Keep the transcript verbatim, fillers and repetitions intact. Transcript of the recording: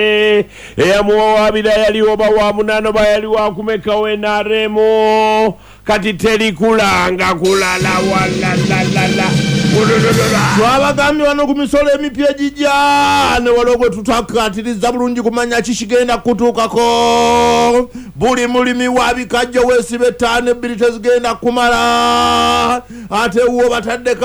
eyamuwabira yali oba wa munano ba yali wa kumeka we naremo kati teri kulanga kulala walalalala twabagambye wano ku misolo emipya ejijja ne walogwe tutakatiriza bulungi kumanya kishigenda kutuukako buli mulimi wa bikajjo weesibe ttaano ebbiri tezigenda kumala ate wo batadde